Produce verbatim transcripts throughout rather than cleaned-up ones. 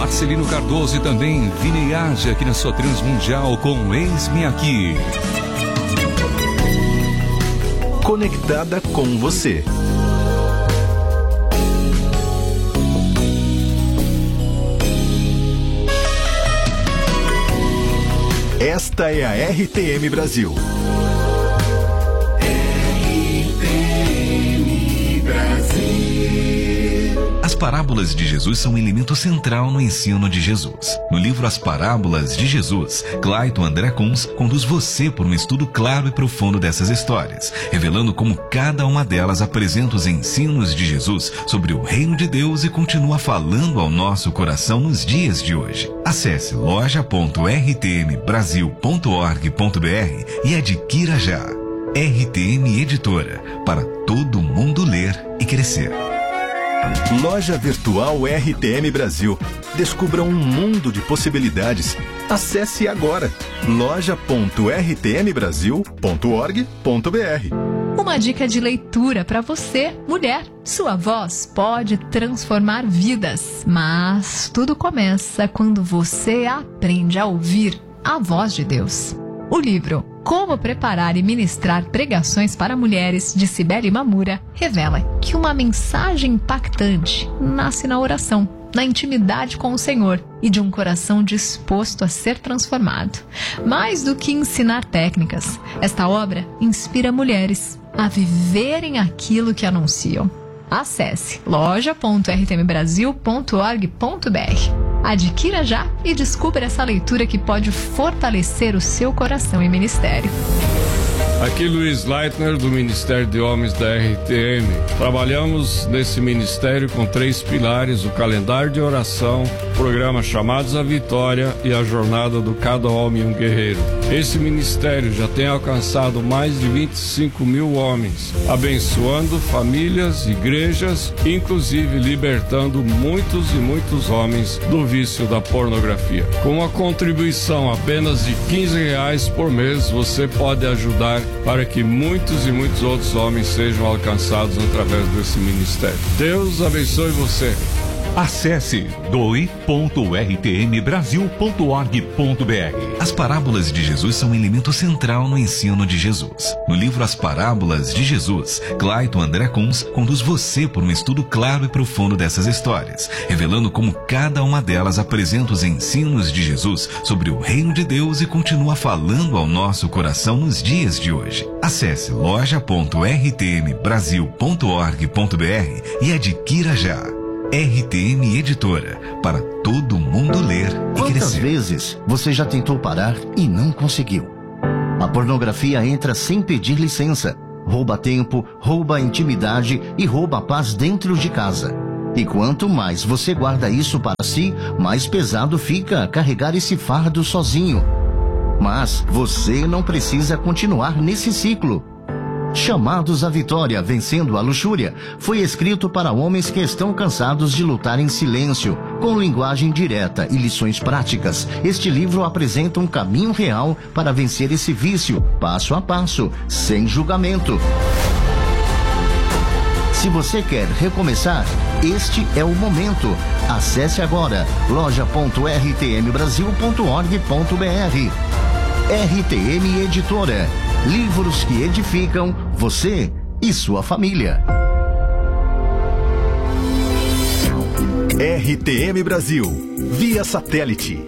Marcelino Cardoso e também Vineyage aqui na sua Transmundial com Eis-me Aqui. Conectada com você. Esta é a R T M Brasil. As parábolas de Jesus são um elemento central no ensino de Jesus. No livro As Parábolas de Jesus, Clayton André Kunz conduz você por um estudo claro e profundo dessas histórias, revelando como cada uma delas apresenta os ensinos de Jesus sobre o reino de Deus e continua falando ao nosso coração nos dias de hoje. Acesse loja ponto r t m brasil ponto org ponto b r e adquira já. R T M Editora, para todo mundo ler e crescer. Loja Virtual R T M Brasil. Descubra um mundo de possibilidades. Acesse agora loja ponto r t m brasil ponto org ponto b r. Uma dica de leitura para você, mulher. Sua voz pode transformar vidas, mas tudo começa quando você aprende a ouvir a voz de Deus. O livro Como Preparar e Ministrar Pregações para Mulheres, de Cibele Mamura, revela que uma mensagem impactante nasce na oração, na intimidade com o Senhor e de um coração disposto a ser transformado. Mais do que ensinar técnicas, esta obra inspira mulheres a viverem aquilo que anunciam. Acesse loja ponto r t m brasil ponto org ponto b r. Adquira já e descubra essa leitura que pode fortalecer o seu coração e ministério. Aqui Luiz Leitner, do Ministério de Homens da R T M. Trabalhamos nesse ministério com três pilares: o calendário de oração, o programa Chamados à Vitória e a jornada do Cada Homem um Guerreiro. Esse ministério já tem alcançado mais de vinte e cinco mil homens, abençoando famílias, igrejas, inclusive libertando muitos e muitos homens do vício da pornografia. Com uma contribuição apenas de quinze reais por mês, você pode ajudar para que muitos e muitos outros homens sejam alcançados através desse ministério. Deus abençoe você. Acesse doe ponto r t m brasil ponto org ponto b r. As parábolas de Jesus são um elemento central no ensino de Jesus. No livro As Parábolas de Jesus, Clayton André Kunz conduz você por um estudo claro e profundo dessas histórias, revelando como cada uma delas apresenta os ensinos de Jesus sobre o reino de Deus e continua falando ao nosso coração nos dias de hoje. Acesse loja ponto r t m brasil ponto org ponto b r e adquira já. R T M Editora, para todo mundo ler e Quantas crescer. vezes você já tentou parar e não conseguiu? A pornografia entra sem pedir licença, rouba tempo, rouba a intimidade e rouba a paz dentro de casa. E quanto mais você guarda isso para si, mais pesado fica carregar esse fardo sozinho. Mas você não precisa continuar nesse ciclo. Chamados à Vitória, Vencendo a Luxúria, foi escrito para homens que estão cansados de lutar em silêncio, com linguagem direta e lições práticas. Este livro apresenta um caminho real para vencer esse vício, passo a passo, sem julgamento. Se você quer recomeçar, este é o momento. Acesse agora loja ponto r t m brasil ponto org ponto b r. R T M Editora. Livros que edificam você e sua família. R T M Brasil, via satélite.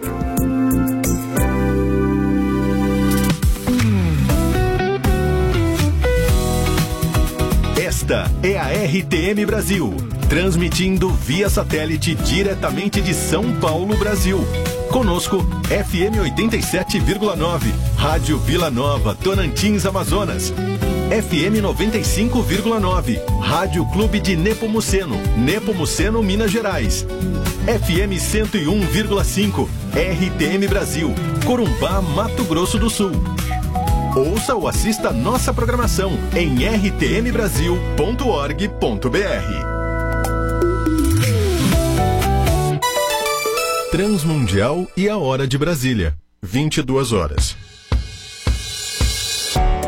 Esta é a R T M Brasil, transmitindo via satélite diretamente de São Paulo, Brasil. Conosco, F M oitenta e sete vírgula nove, Rádio Vila Nova, Tocantins, Amazonas. F M noventa e cinco vírgula nove, Rádio Clube de Nepomuceno, Nepomuceno, Minas Gerais. F M cento e um vírgula cinco, R T M Brasil, Corumbá, Mato Grosso do Sul. Ouça ou assista nossa programação em r t m brasil ponto org ponto b r. Transmundial e a hora de Brasília, vinte e duas horas.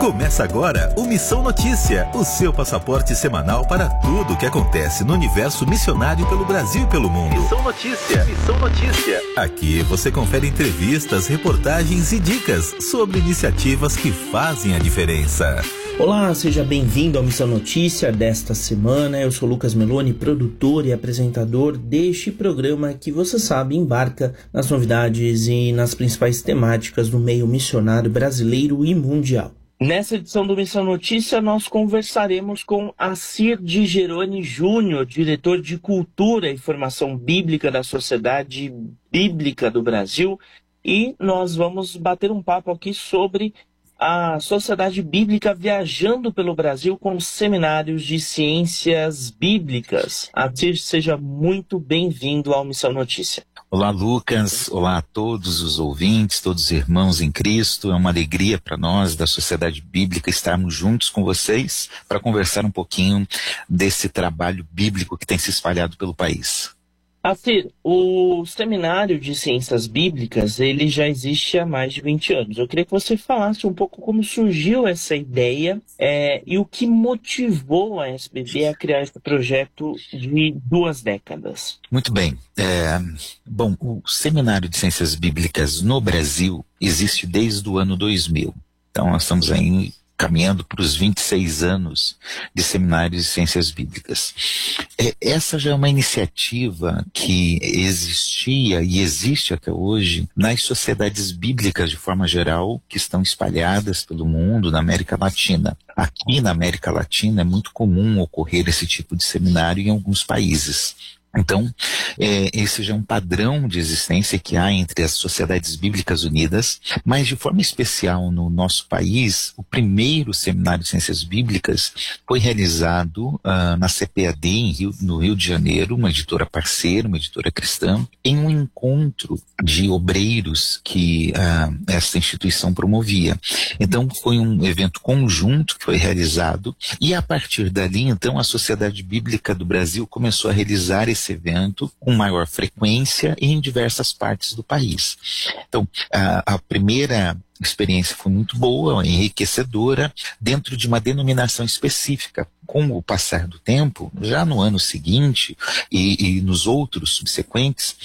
Começa agora o Missão Notícia, o seu passaporte semanal para tudo o que acontece no universo missionário pelo Brasil e pelo mundo. Missão Notícia, Missão Notícia. Aqui você confere entrevistas, reportagens e dicas sobre iniciativas que fazem a diferença. Olá, seja bem-vindo ao Missão Notícia desta semana. Eu sou Lucas Meloni, produtor e apresentador deste programa que, você sabe, embarca nas novidades e nas principais temáticas do meio missionário brasileiro e mundial. Nessa edição do Missão Notícia, nós conversaremos com Assir de Geroni Júnior, diretor de Cultura e Formação Bíblica da Sociedade Bíblica do Brasil, e nós vamos bater um papo aqui sobre a Sociedade Bíblica viajando pelo Brasil com seminários de ciências bíblicas. Assir, seja muito bem-vindo ao Missão Notícia. Olá, Lucas. Olá a todos os ouvintes, todos os irmãos em Cristo. É uma alegria para nós da Sociedade Bíblica estarmos juntos com vocês para conversar um pouquinho desse trabalho bíblico que tem se espalhado pelo país. Assir, o Seminário de Ciências Bíblicas, ele já existe há mais de vinte anos. Eu queria que você falasse um pouco como surgiu essa ideia é, e o que motivou a S B B a criar esse projeto de duas décadas. Muito bem. É, bom, o Seminário de Ciências Bíblicas no Brasil existe desde o ano dois mil. Então, nós estamos aí caminhando para os vinte e seis anos de seminários de ciências bíblicas. É, essa já é uma iniciativa que existia e existe até hoje nas sociedades bíblicas de forma geral, que estão espalhadas pelo mundo, na América Latina. Aqui na América Latina é muito comum ocorrer esse tipo de seminário em alguns países. Então, é, esse já é um padrão de existência que há entre as Sociedades Bíblicas Unidas, mas de forma especial no nosso país, o primeiro Seminário de Ciências Bíblicas foi realizado uh, na C P A D, em Rio, no Rio de Janeiro, uma editora parceira, uma editora cristã, em um encontro de obreiros que uh, essa instituição promovia. Então, foi um evento conjunto que foi realizado, e a partir dali, então, a Sociedade Bíblica do Brasil começou a realizar esse evento com maior frequência e em diversas partes do país. Então, a, a primeira experiência foi muito boa, enriquecedora, dentro de uma denominação específica. Com o passar do tempo, já no ano seguinte e, e nos outros subsequentes,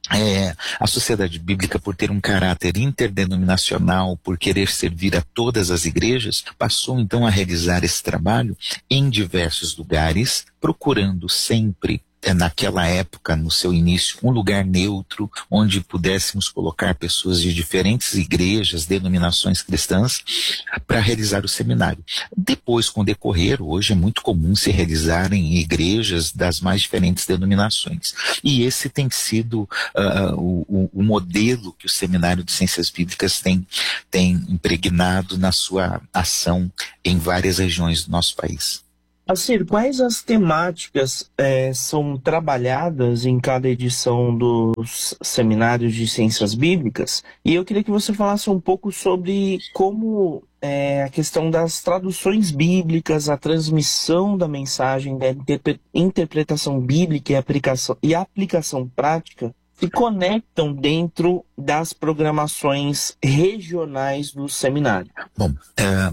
É, a Sociedade Bíblica, por ter um caráter interdenominacional, por querer servir a todas as igrejas, passou então a realizar esse trabalho em diversos lugares, procurando sempre, naquela época, no seu início, um lugar neutro, onde pudéssemos colocar pessoas de diferentes igrejas, denominações cristãs, para realizar o seminário. Depois, com o decorrer, hoje é muito comum se realizar em igrejas das mais diferentes denominações. E esse tem sido uh, o, o modelo que o Seminário de Ciências Bíblicas tem, tem impregnado na sua ação em várias regiões do nosso país. Assir, quais as temáticas é, são trabalhadas em cada edição dos seminários de ciências bíblicas? E eu queria que você falasse um pouco sobre como é, a questão das traduções bíblicas, a transmissão da mensagem, da interpre- interpretação bíblica e aplicação, e aplicação prática se conectam dentro das programações regionais do seminário. Bom, é...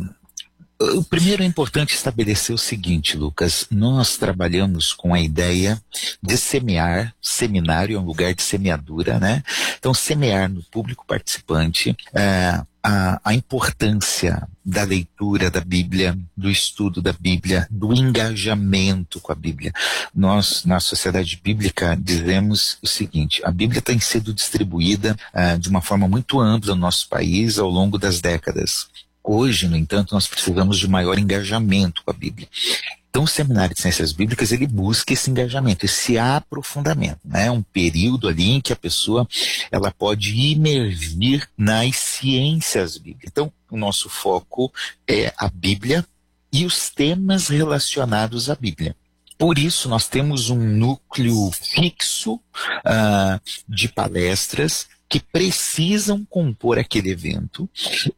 O primeiro é importante estabelecer o seguinte, Lucas, nós trabalhamos com a ideia de semear, seminário é um lugar de semeadura, né? Então, semear no público participante é, a, a importância da leitura da Bíblia, do estudo da Bíblia, do engajamento com a Bíblia. Nós, na Sociedade Bíblica, dizemos o seguinte: a Bíblia tem sido distribuída uh, de uma forma muito ampla no nosso país ao longo das décadas. Hoje, no entanto, nós precisamos de maior engajamento com a Bíblia. Então, o Seminário de Ciências Bíblicas, ele busca esse engajamento, esse aprofundamento, né? Um período ali em que a pessoa, ela pode imergir nas ciências bíblicas. Então, o nosso foco é a Bíblia e os temas relacionados à Bíblia. Por isso, nós temos um núcleo fixo uh, de palestras que precisam compor aquele evento,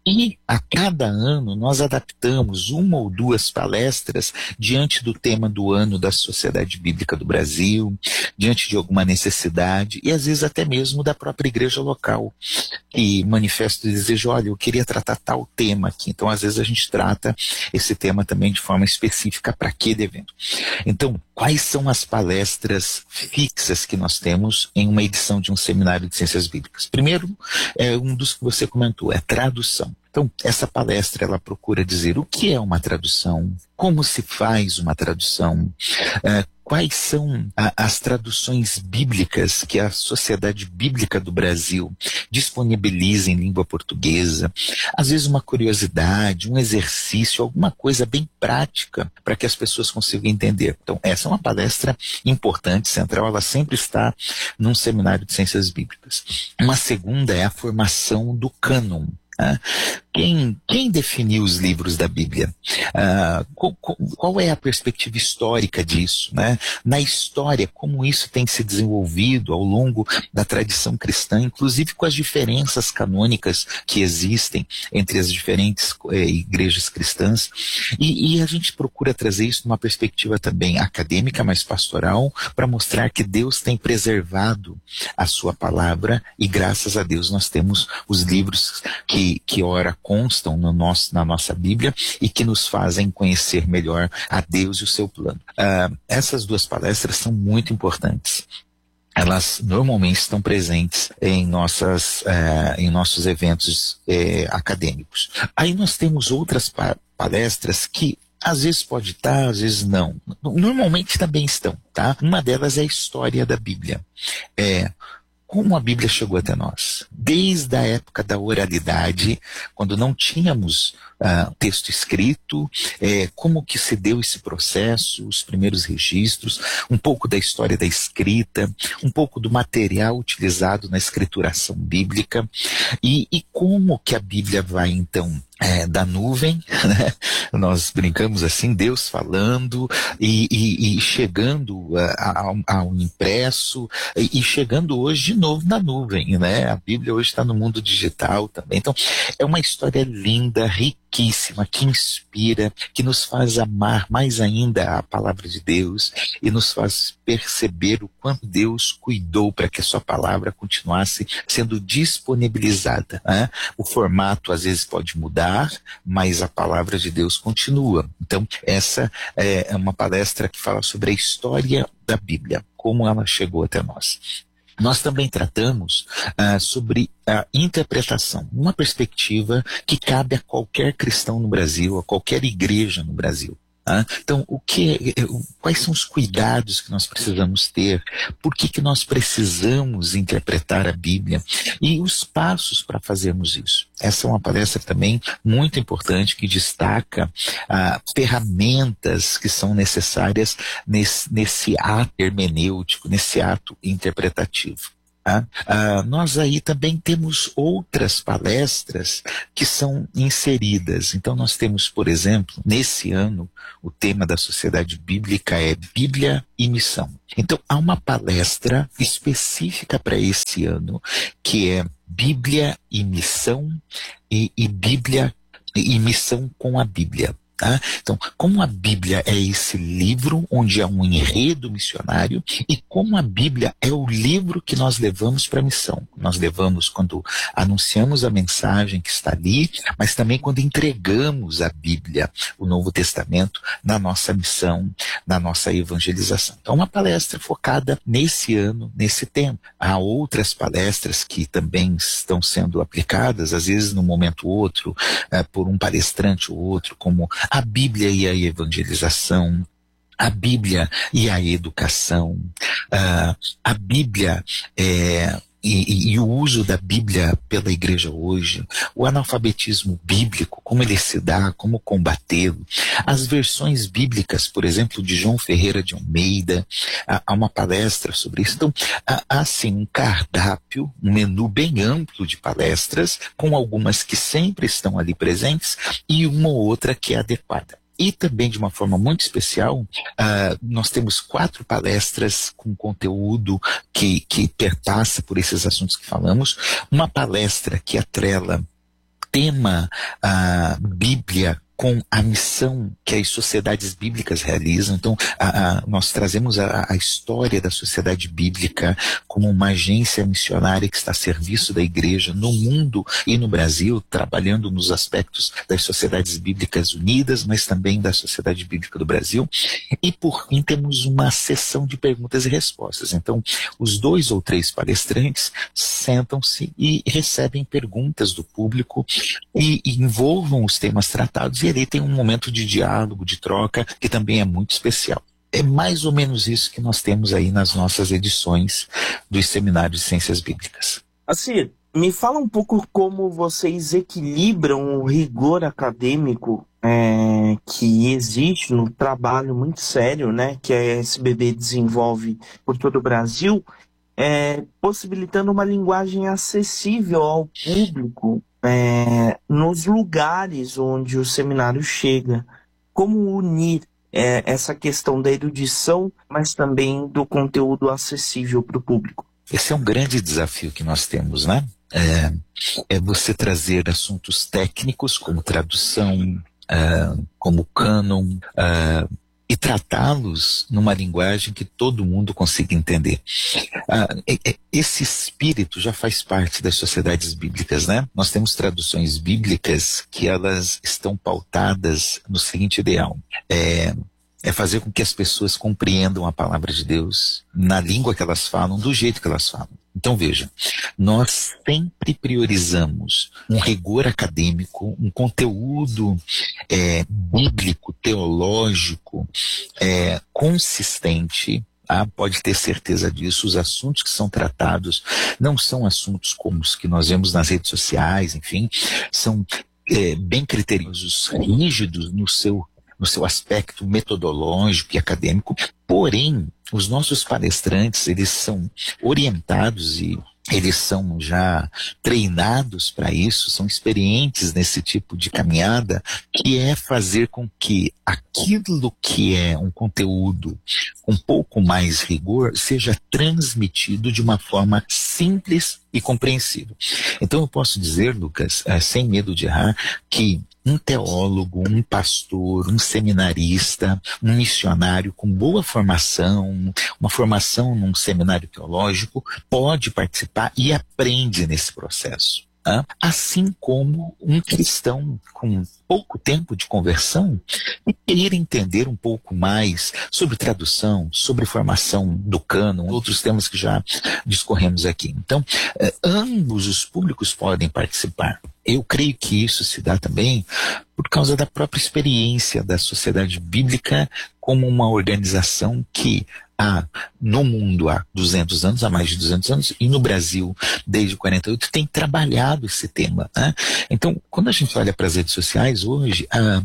e a cada ano nós adaptamos uma ou duas palestras diante do tema do ano da Sociedade Bíblica do Brasil, diante de alguma necessidade, e às vezes até mesmo da própria igreja local, que manifesta o desejo, olha, eu queria tratar tal tema aqui. Então às vezes a gente trata esse tema também de forma específica para aquele evento. Então, quais são as palestras fixas que nós temos em uma edição de um seminário de ciências bíblicas? Primeiro, é um dos que você comentou, é tradução. Então, essa palestra, ela procura dizer o que é uma tradução, como se faz uma tradução, é, quais são a, as traduções bíblicas que a Sociedade Bíblica do Brasil disponibiliza em língua portuguesa, às vezes uma curiosidade, um exercício, alguma coisa bem prática para que as pessoas consigam entender. Então, essa é uma palestra importante, central, ela sempre está num seminário de ciências bíblicas. Uma segunda é a formação do cânon. Ah, quem, quem definiu os livros da Bíblia? Ah, qual, qual é a perspectiva histórica disso, né? Na história, como isso tem se desenvolvido ao longo da tradição cristã, inclusive com as diferenças canônicas que existem entre as diferentes eh, igrejas cristãs, e, e a gente procura trazer isso numa perspectiva também acadêmica, mas pastoral, para mostrar que Deus tem preservado a sua palavra, e graças a Deus nós temos os livros que que ora constam no nosso, na nossa Bíblia e que nos fazem conhecer melhor a Deus e o seu plano. Uh, essas duas palestras são muito importantes. Elas normalmente estão presentes em, nossas, uh, em nossos eventos uh, acadêmicos. Aí nós temos outras pa- palestras que às vezes pode estar, às vezes não. Normalmente também estão, tá? Uma delas é a história da Bíblia. É... Como a Bíblia chegou até nós? Desde a época da oralidade, quando não tínhamos uh, texto escrito, é, como que se deu esse processo, os primeiros registros, um pouco da história da escrita, um pouco do material utilizado na escrituração bíblica, e, e como que a Bíblia vai então É, da nuvem, né? Nós brincamos assim, Deus falando e, e, e chegando ao, ao impresso e, e chegando hoje de novo na nuvem, né? A Bíblia hoje está no mundo digital também. Então, é uma história linda, riquíssima, que inspira, que nos faz amar mais ainda a palavra de Deus e nos faz perceber o quanto Deus cuidou para que a sua palavra continuasse sendo disponibilizada, né? O formato às vezes pode mudar, mas a palavra de Deus continua. Então, essa é uma palestra que fala sobre a história da Bíblia, como ela chegou até nós. Nós também tratamos uh, sobre a interpretação, uma perspectiva que cabe a qualquer cristão no Brasil, a qualquer igreja no Brasil. Ah, então, o que, quais são os cuidados que nós precisamos ter? Por que, que nós precisamos interpretar a Bíblia? E os passos para fazermos isso. Essa é uma palestra também muito importante que destaca ah, ferramentas que são necessárias nesse, nesse ato hermenêutico, nesse ato interpretativo. Ah, nós aí também temos outras palestras que são inseridas. Então nós temos, por exemplo, nesse ano, o tema da Sociedade Bíblica é Bíblia e Missão. Então há uma palestra específica para esse ano, que é Bíblia e Missão e, e Bíblia e Missão com a Bíblia. Tá? Então, como a Bíblia é esse livro onde há um enredo missionário, e como a Bíblia é o livro que nós levamos para a missão. Nós levamos quando anunciamos a mensagem que está ali, mas também quando entregamos a Bíblia, o Novo Testamento, na nossa missão, na nossa evangelização. Então, uma palestra focada nesse ano, nesse tempo. Há outras palestras que também estão sendo aplicadas, às vezes num momento ou outro, é, por um palestrante ou outro, como a Bíblia e a evangelização, a Bíblia e a educação, uh, a Bíblia é, e, e o uso da Bíblia pela igreja hoje, o analfabetismo bíblico, como ele se dá, como combatê-lo, as versões bíblicas, por exemplo, de João Ferreira de Almeida, há, há uma palestra sobre isso. Então, há, há assim um cardápio, um menu bem amplo de palestras, com algumas que sempre estão ali presentes e uma ou outra que é adequada. e também de uma forma muito especial, uh, nós temos quatro palestras com conteúdo que, que perpassa por esses assuntos que falamos. Uma palestra que atrela tema a Bíblia com a missão que as sociedades bíblicas realizam. Então, a, a, nós trazemos a, a história da sociedade bíblica como uma agência missionária que está a serviço da igreja no mundo e no Brasil, trabalhando nos aspectos das sociedades bíblicas unidas, mas também da Sociedade Bíblica do Brasil. E, por fim, temos uma sessão de perguntas e respostas. Então, os dois ou três palestrantes sentam-se e recebem perguntas do público e, e envolvam os temas tratados, e ali tem um momento de diálogo, de troca, que também é muito especial. É mais ou menos isso que nós temos aí nas nossas edições dos Seminários de Ciências Bíblicas. Assim, me fala um pouco como vocês equilibram o rigor acadêmico é, que existe no trabalho muito sério, né, que a S B B desenvolve por todo o Brasil, é, possibilitando uma linguagem acessível ao público é, nos lugares onde o seminário chega. Como unir é, essa questão da erudição, mas também do conteúdo acessível para o público? Esse é um grande desafio que nós temos, né? É, é você trazer assuntos técnicos como tradução, uh, como cânon, uh, e tratá-los numa linguagem que todo mundo consiga entender. Uh, esse espírito já faz parte das sociedades bíblicas, né? Nós temos traduções bíblicas que elas estão pautadas no seguinte ideal. É, é fazer com que as pessoas compreendam a palavra de Deus na língua que elas falam, do jeito que elas falam. Então veja, nós sempre priorizamos um rigor acadêmico, um conteúdo é, bíblico, teológico, é, consistente. Ah, pode ter certeza disso. Os assuntos que são tratados não são assuntos como os que nós vemos nas redes sociais, enfim, são é, bem criteriosos, rígidos no seu no seu aspecto metodológico e acadêmico, porém, os nossos palestrantes, eles são orientados e eles são já treinados para isso, são experientes nesse tipo de caminhada, que é fazer com que aquilo que é um conteúdo com um pouco mais rigor seja transmitido de uma forma simples e compreensível. Então eu posso dizer, Lucas, é, sem medo de errar, que um teólogo, um pastor, um seminarista, um missionário com boa formação, uma formação num seminário teológico, pode participar e aprende nesse processo. Tá? Assim como um cristão com pouco tempo de conversão e querer entender um pouco mais sobre tradução, sobre formação do cânon, outros temas que já discorremos aqui. Então, eh, ambos os públicos podem participar. Eu creio que isso se dá também por causa da própria experiência da sociedade bíblica como uma organização que há no mundo há duzentos anos, há mais de duzentos anos, e no Brasil, desde quarenta e oito, tem trabalhado esse tema. Né? Então, quando a gente olha para as redes sociais hoje, ah,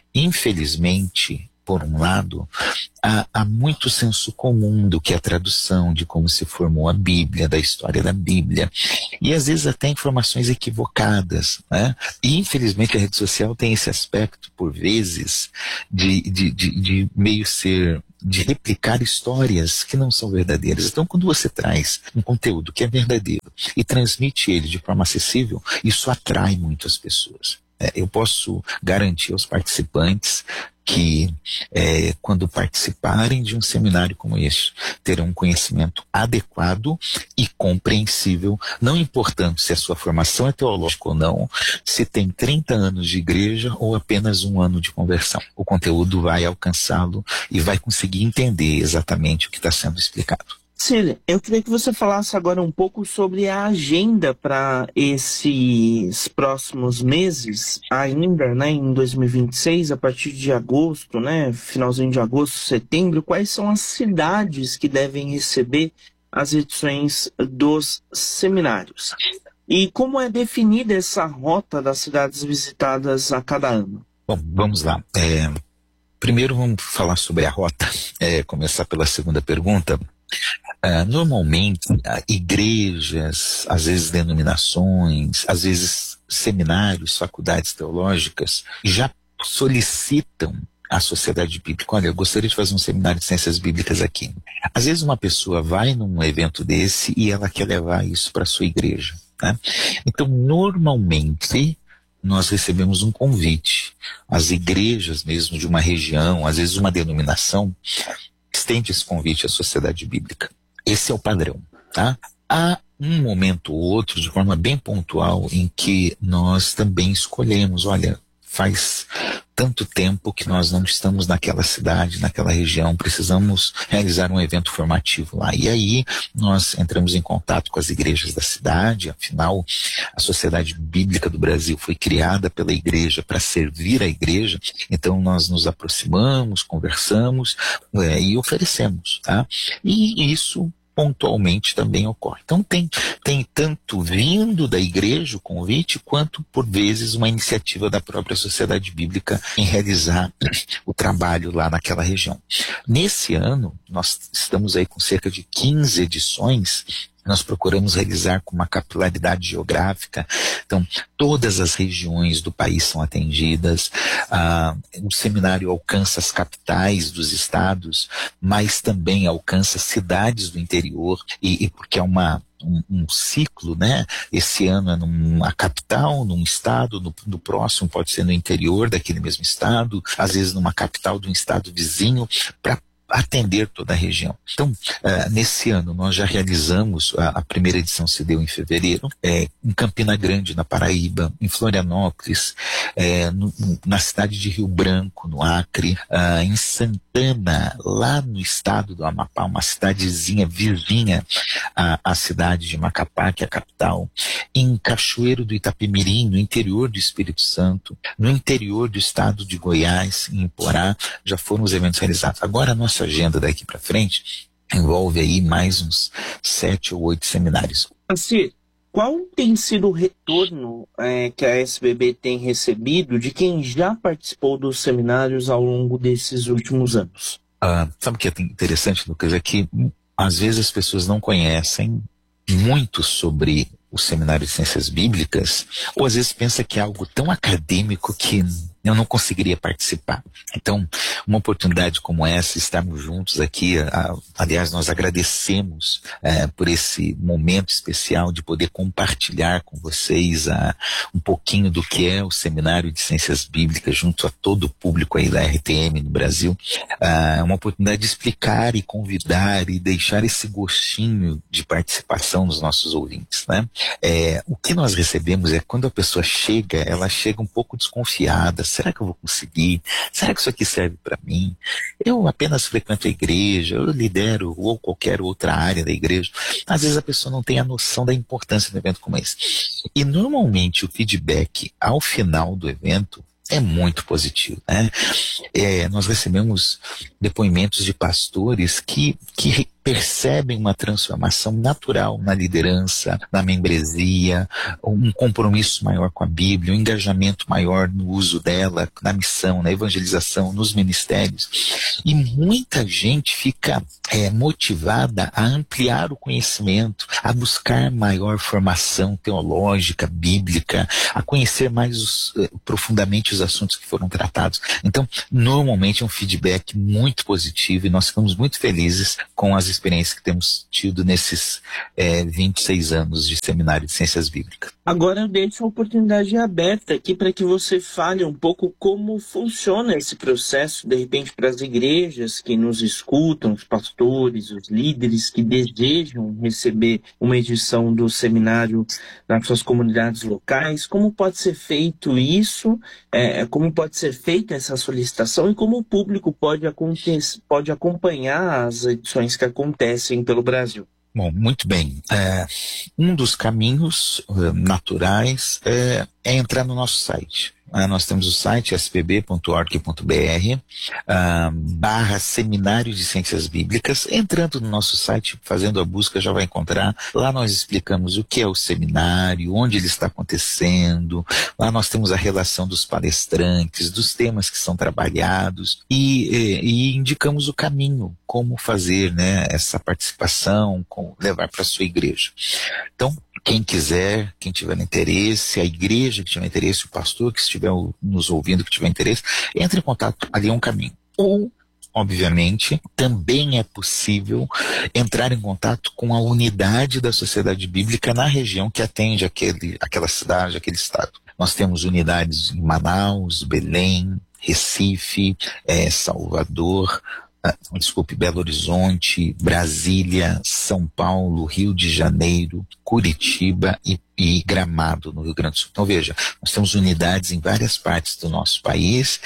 infelizmente, por um lado, há, há muito senso comum do que é a tradução, de como se formou a Bíblia, da história da Bíblia, e às vezes até informações equivocadas. Né? E infelizmente a rede social tem esse aspecto, por vezes, de, de, de, de meio ser... de replicar histórias que não são verdadeiras. Então, quando você traz um conteúdo que é verdadeiro e transmite ele de forma acessível, isso atrai muito as pessoas. É, eu posso garantir aos participantes que, é, quando participarem de um seminário como este, terão um conhecimento adequado e compreensível, não importando se a sua formação é teológica ou não, se tem trinta anos de igreja ou apenas um ano de conversão. O conteúdo vai alcançá-lo e vai conseguir entender exatamente o que está sendo explicado. Cília, eu queria que você falasse agora um pouco sobre a agenda para esses próximos meses, ainda, né, em dois mil e vinte e seis, a partir de agosto, né, finalzinho de agosto, setembro, quais são as cidades que devem receber as edições dos seminários? E como é definida essa rota das cidades visitadas a cada ano? Bom, vamos lá. É, primeiro vamos falar sobre a rota, é, começar pela segunda pergunta. Uh, normalmente, uh, igrejas, às vezes denominações, às vezes seminários, faculdades teológicas, já solicitam à sociedade bíblica. Olha, eu gostaria de fazer um seminário de ciências bíblicas aqui. Às vezes uma pessoa vai num evento desse e ela quer levar isso para a sua igreja, né? Então, normalmente, nós recebemos um convite. As igrejas mesmo de uma região, às vezes uma denominação, estende esse convite à sociedade bíblica. Esse é o padrão, tá? Há um momento ou outro, de forma bem pontual, em que nós também escolhemos, olha, faz tanto tempo que nós não estamos naquela cidade, naquela região, precisamos realizar um evento formativo lá. E aí nós entramos em contato com as igrejas da cidade, afinal a Sociedade Bíblica do Brasil foi criada pela igreja para servir a igreja, então nós nos aproximamos, conversamos é, e oferecemos, tá? E isso pontualmente também ocorre. Então tem, tem tanto vindo da igreja o convite, quanto por vezes uma iniciativa da própria sociedade bíblica em realizar o trabalho lá naquela região. Nesse ano, nós estamos aí com cerca de quinze edições. Nós procuramos realizar com uma capilaridade geográfica, então todas as regiões do país são atendidas, ah, o seminário alcança as capitais dos estados, mas também alcança cidades do interior, e, e porque é uma Um, um ciclo, né? Esse ano é numa capital, num estado, no, no próximo pode ser no interior daquele mesmo estado, às vezes numa capital de um estado vizinho, para atender toda a região. Então, uh, nesse ano nós já realizamos, a, a primeira edição se deu em fevereiro, é, em Campina Grande, na Paraíba, em Florianópolis, é, no, na cidade de Rio Branco, no Acre, uh, em Santana, lá no estado do Amapá, uma cidadezinha vizinha à, à cidade de Macapá, que é a capital, em Cachoeiro do Itapemirim, no interior do Espírito Santo, no interior do estado de Goiás, em Iporá, já foram os eventos realizados. Agora a nossa agenda daqui para frente envolve aí mais uns sete ou oito seminários. Assim, qual tem sido o retorno é, que a S B B tem recebido de quem já participou dos seminários ao longo desses últimos anos? Ah, sabe o que é interessante, Lucas? É que às vezes as pessoas não conhecem muito sobre o seminário de ciências bíblicas, ou às vezes pensa que é algo tão acadêmico que eu não conseguiria participar. Então, uma oportunidade como essa, estarmos juntos aqui, a, aliás, nós agradecemos é, por esse momento especial de poder compartilhar com vocês a, um pouquinho do que é o Seminário de Ciências Bíblicas junto a todo o público aí da R T M no Brasil. É uma oportunidade de explicar e convidar e deixar esse gostinho de participação dos nossos ouvintes, né? É, o que nós recebemos é quando a pessoa chega, ela chega um pouco desconfiada. Será que eu vou conseguir? Será que isso aqui serve para mim? Eu apenas frequento a igreja, eu lidero ou qualquer outra área da igreja. Às vezes a pessoa não tem a noção da importância do evento como esse. E normalmente o feedback ao final do evento é muito positivo, né? É, nós recebemos depoimentos de pastores que, que percebem uma transformação natural na liderança, na membresia, um compromisso maior com a Bíblia, um engajamento maior no uso dela, na missão, na evangelização, nos ministérios. E muita gente fica é, motivada a ampliar o conhecimento, a buscar maior formação teológica, bíblica, a conhecer mais os, profundamente os assuntos que foram tratados. Então, normalmente é um feedback muito positivo e nós ficamos muito felizes com as experiências que temos tido nesses é, vinte e seis anos de Seminário de Ciências Bíblicas. Agora eu deixo a oportunidade aberta aqui para que você fale um pouco como funciona esse processo, de repente, para as igrejas que nos escutam, os pastores, os líderes que desejam receber uma edição do seminário nas suas comunidades locais. Como pode ser feito isso, é, como pode ser feita essa solicitação e como o público pode, acontecer, pode acompanhar as edições que acontecem pelo Brasil? Bom, muito bem. É, um dos caminhos uh, naturais é, é entrar no nosso site. Uh, nós temos o site s p b ponto org ponto b r, uh, barra Seminário de Ciências Bíblicas. Entrando no nosso site, fazendo a busca, já vai encontrar. Lá nós explicamos o que é o seminário, onde ele está acontecendo. Lá nós temos a relação dos palestrantes, dos temas que são trabalhados e, e, e indicamos o caminho, como fazer, né, essa participação, como levar para a sua igreja. Então, quem quiser, quem tiver interesse, a igreja que tiver interesse, o pastor que estiver nos ouvindo, que tiver interesse, entre em contato, ali é um caminho. Ou, obviamente, também é possível entrar em contato com a unidade da Sociedade Bíblica na região que atende aquele, aquela cidade, aquele estado. Nós temos unidades em Manaus, Belém, Recife, é, Salvador, ah, desculpe, Belo Horizonte, Brasília, São Paulo, Rio de Janeiro, Curitiba e, e Gramado, no Rio Grande do Sul. Então veja, nós temos unidades em várias partes do nosso país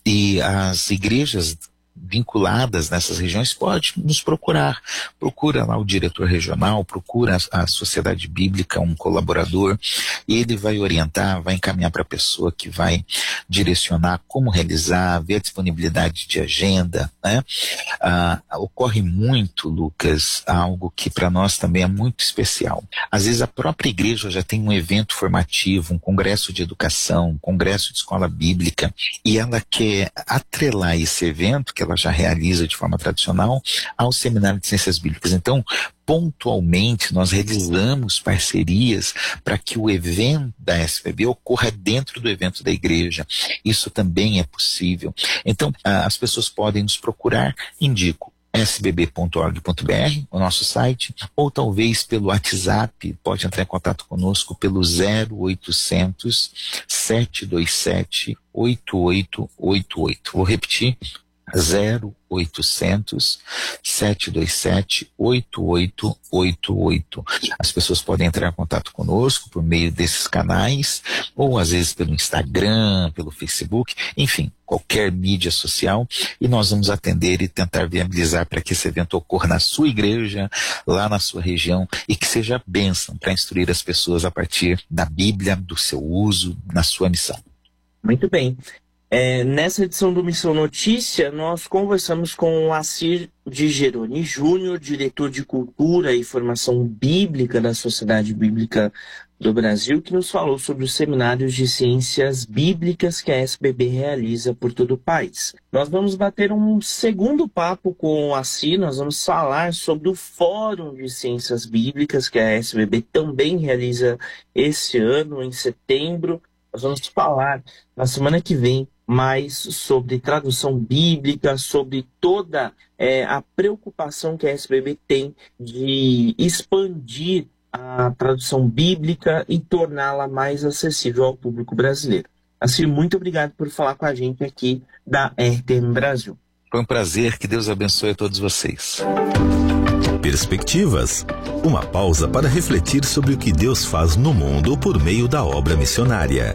e as igrejas vinculadas nessas regiões, pode nos procurar. Procura lá o diretor regional, procura a, a Sociedade Bíblica, um colaborador, e ele vai orientar, vai encaminhar para a pessoa que vai direcionar como realizar, ver a disponibilidade de agenda, né? Ah, ocorre muito, Lucas, algo que para nós também é muito especial. Às vezes a própria igreja já tem um evento formativo, um congresso de educação, um congresso de escola bíblica, e ela quer atrelar esse evento, que ela já realiza de forma tradicional, ao Seminário de Ciências Bíblicas. Então, pontualmente, nós realizamos parcerias para que o evento da S B B ocorra dentro do evento da igreja. Isso também é possível. Então, as pessoas podem nos procurar, indico s b b ponto org ponto b r, o nosso site, ou talvez pelo WhatsApp, pode entrar em contato conosco pelo zero oitocentos, sete dois sete, oito oito oito oito. Vou repetir, zero oitocentos, sete dois sete, oito oito oito oito. As pessoas podem entrar em contato conosco por meio desses canais, ou às vezes pelo Instagram, pelo Facebook, enfim, qualquer mídia social, e nós vamos atender e tentar viabilizar para que esse evento ocorra na sua igreja, lá na sua região, e que seja bênção para instruir as pessoas a partir da Bíblia, do seu uso, na sua missão. Muito bem. É, nessa edição do Missão Notícia, nós conversamos com o Assir de Geroni Júnior, diretor de Cultura e Formação Bíblica da Sociedade Bíblica do Brasil, que nos falou sobre os seminários de ciências bíblicas que a S B B realiza por todo o país. Nós vamos bater um segundo papo com o Assir, nós vamos falar sobre o Fórum de Ciências Bíblicas que a S B B também realiza esse ano, em setembro. Nós vamos falar na semana que vem mais sobre tradução bíblica, sobre toda é, a preocupação que a S B B tem de expandir a tradução bíblica e torná-la mais acessível ao público brasileiro. Assim, muito obrigado por falar com a gente aqui da R T M Brasil. Foi um prazer, que Deus abençoe a todos vocês. Perspectivas. Uma pausa para refletir sobre o que Deus faz no mundo por meio da obra missionária.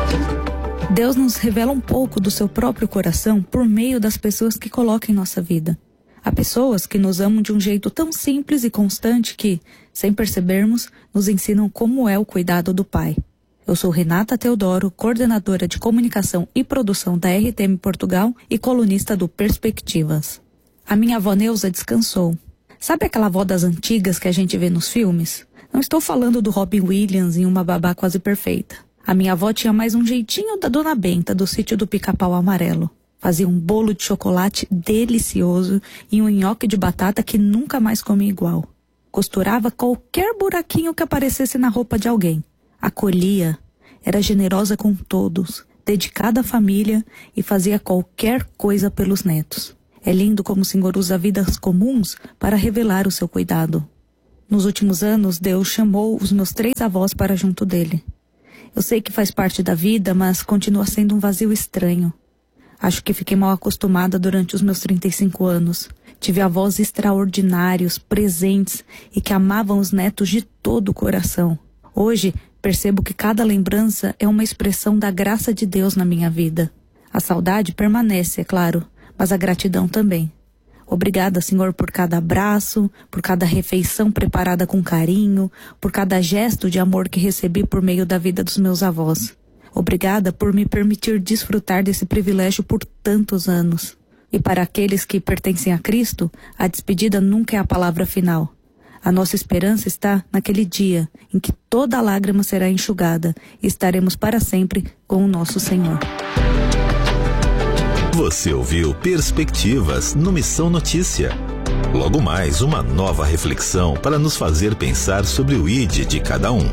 Deus nos revela um pouco do seu próprio coração por meio das pessoas que coloca em nossa vida. Há pessoas que nos amam de um jeito tão simples e constante que, sem percebermos, nos ensinam como é o cuidado do Pai. Eu sou Renata Teodoro, coordenadora de comunicação e produção da R T M Portugal e colunista do Perspectivas. A minha avó Neuza descansou. Sabe aquela avó das antigas que a gente vê nos filmes? Não estou falando do Robin Williams em Uma Babá Quase Perfeita. A minha avó tinha mais um jeitinho da Dona Benta, do Sítio do Pica-Pau Amarelo. Fazia um bolo de chocolate delicioso e um nhoque de batata que nunca mais comi igual. Costurava qualquer buraquinho que aparecesse na roupa de alguém. Acolhia, era generosa com todos, dedicada à família e fazia qualquer coisa pelos netos. É lindo como o Senhor usa vidas comuns para revelar o seu cuidado. Nos últimos anos, Deus chamou os meus três avós para junto dele. Eu sei que faz parte da vida, mas continua sendo um vazio estranho. Acho que fiquei mal acostumada durante os meus trinta e cinco anos. Tive avós extraordinários, presentes e que amavam os netos de todo o coração. Hoje, percebo que cada lembrança é uma expressão da graça de Deus na minha vida. A saudade permanece, é claro, mas a gratidão também. Obrigada, Senhor, por cada abraço, por cada refeição preparada com carinho, por cada gesto de amor que recebi por meio da vida dos meus avós. Obrigada por me permitir desfrutar desse privilégio por tantos anos. E para aqueles que pertencem a Cristo, a despedida nunca é a palavra final. A nossa esperança está naquele dia em que toda lágrima será enxugada e estaremos para sempre com o nosso Senhor. Você ouviu Perspectivas no Missão Notícia. Logo mais, uma nova reflexão para nos fazer pensar sobre o I D de cada um.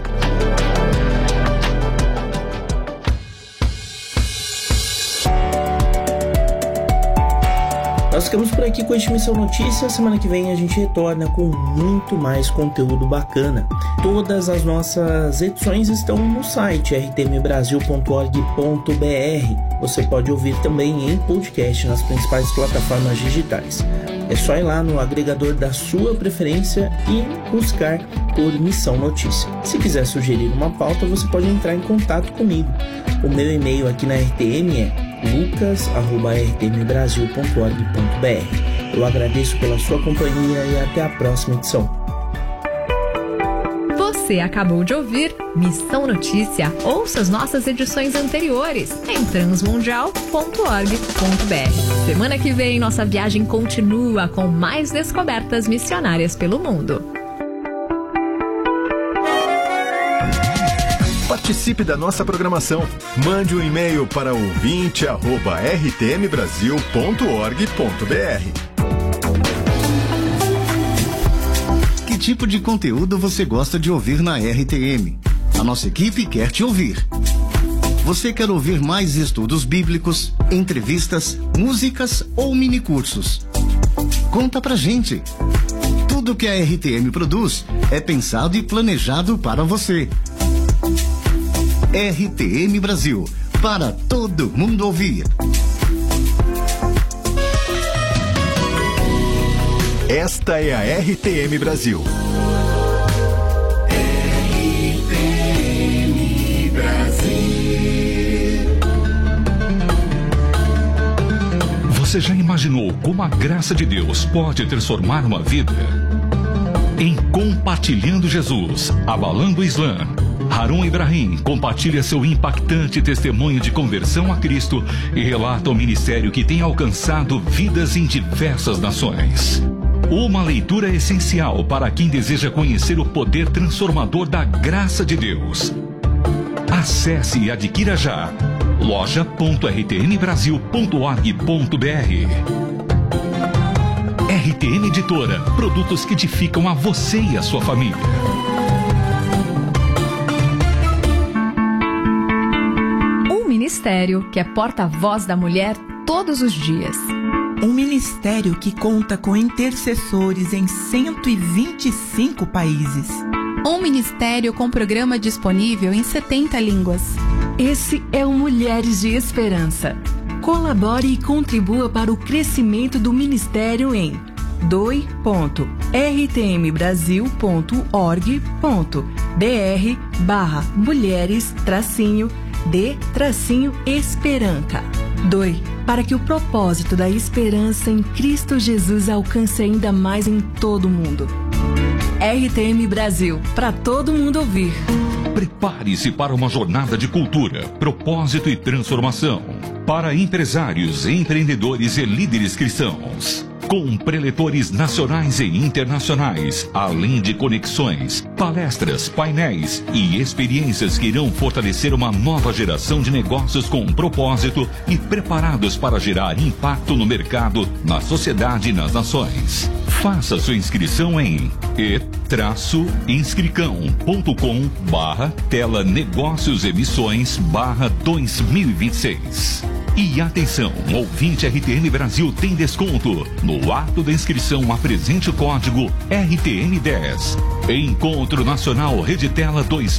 Nós ficamos por aqui com este Missão Notícia. Semana que vem a gente retorna com muito mais conteúdo bacana. Todas as nossas edições estão no site r t m brasil ponto org ponto b r. Você pode ouvir também em podcast nas principais plataformas digitais. É só ir lá no agregador da sua preferência e buscar por Missão Notícia. Se quiser sugerir uma pauta, você pode entrar em contato comigo. O meu e-mail aqui na R T M é lucas arroba r t m brasil ponto org ponto b r. Eu agradeço pela sua companhia e até a próxima edição. Você acabou de ouvir Missão Notícia. Ouça as nossas edições anteriores em transmundial ponto org ponto b r. Semana que vem, nossa viagem continua com mais descobertas missionárias pelo mundo. Participe da nossa programação. Mande um e-mail para ouvinte arroba r t m brasil ponto org ponto b r. Que tipo de conteúdo você gosta de ouvir na R T M? A nossa equipe quer te ouvir. Você quer ouvir mais estudos bíblicos, entrevistas, músicas ou minicursos? Conta pra gente. Tudo que a R T M produz é pensado e planejado para você. R T M Brasil, para todo mundo ouvir. Esta é a R T M Brasil. R T M Brasil. Você já imaginou como a graça de Deus pode transformar uma vida? Em Compartilhando Jesus, Abalando o Islã, Harun Ibrahim compartilha seu impactante testemunho de conversão a Cristo e relata o ministério que tem alcançado vidas em diversas nações. Uma leitura essencial para quem deseja conhecer o poder transformador da graça de Deus. Acesse e adquira já loja ponto r t m brasil ponto org ponto b r. R T M Editora, produtos que edificam a você e a sua família. Um ministério que é porta-voz da mulher todos os dias. Um ministério que conta com intercessores em cento e vinte e cinco países. Um ministério com programa disponível em setenta línguas. Esse é o Mulheres de Esperança. Colabore e contribua para o crescimento do ministério em doe ponto r t m brasil ponto org ponto b r barra mulheres tracinho de tracinho esperança. Doe para que o propósito da esperança em Cristo Jesus alcance ainda mais em todo o mundo. R T M Brasil, para todo mundo ouvir. Prepare-se para uma jornada de cultura, propósito e transformação. Para empresários, empreendedores e líderes cristãos. Com preletores nacionais e internacionais, além de conexões, palestras, painéis e experiências que irão fortalecer uma nova geração de negócios com propósito e preparados para gerar impacto no mercado, na sociedade e nas nações. Faça sua inscrição em e inscricão ponto com barra tela negócios emissões barra dois mil e vinte e seis. E atenção, ouvinte R T M Brasil tem desconto. No ato da inscrição, apresente o código R T M dez. Encontro Nacional Reditela dois